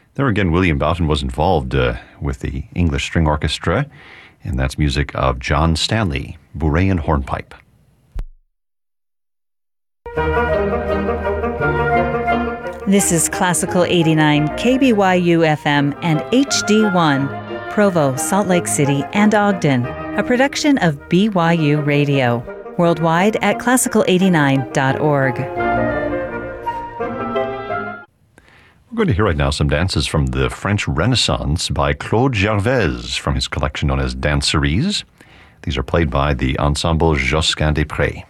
There again, William Boughton was involved with the English String Orchestra, and that's music of John Stanley, Bourrée and Hornpipe. This is Classical 89, KBYU FM and HD1, Provo, Salt Lake City, and Ogden, a production of BYU Radio, worldwide at classical89.org. We're going to hear right now some dances from the French Renaissance by Claude Gervaise from his collection known as Danseries. These are played by the Ensemble Josquin des Prés.